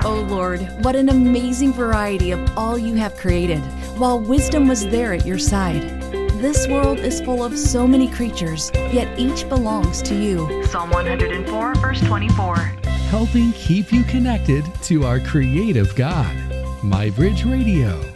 Oh Lord, what an amazing variety of all you have created, while wisdom was there at your side. This world is full of so many creatures, yet each belongs to you. Psalm 104, verse 24. Helping keep you connected to our creative God. MyBridge Radio.